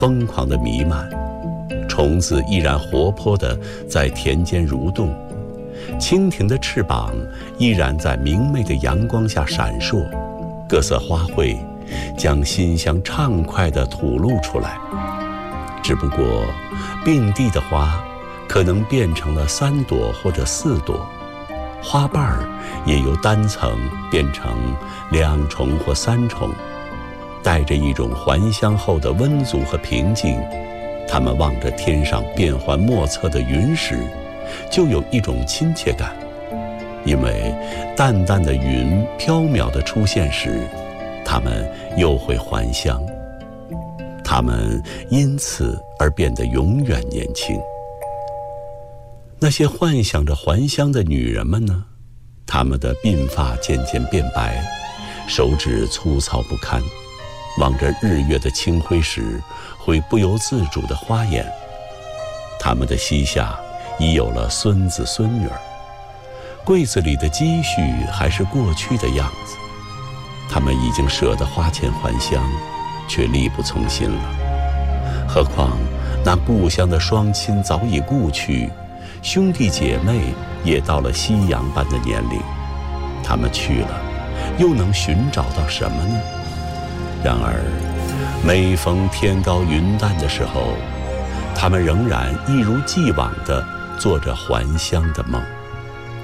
疯狂的弥漫，虫子依然活泼地在田间蠕动，蜻蜓的翅膀依然在明媚的阳光下闪烁，各色花卉将馨香畅快地吐露出来。只不过并蒂的花可能变成了3朵或者4朵，花瓣儿也由单层变成2重或3重，带着一种还乡后的温足和平静。它们望着天上变幻莫测的云时，就有一种亲切感，因为淡淡的云飘渺地出现时，它们又会还乡，它们因此而变得永远年轻。那些幻想着还乡的女人们呢？她们的鬓发渐渐变白，手指粗糙不堪，望着日月的清辉时，会不由自主地花眼。她们的膝下已有了孙子孙女儿，柜子里的积蓄还是过去的样子。她们已经舍得花钱还乡，却力不从心了。何况那故乡的双亲早已故去，兄弟姐妹也到了夕阳般的年龄，他们去了，又能寻找到什么呢？然而，每逢天高云淡的时候，他们仍然一如既往地做着还乡的梦。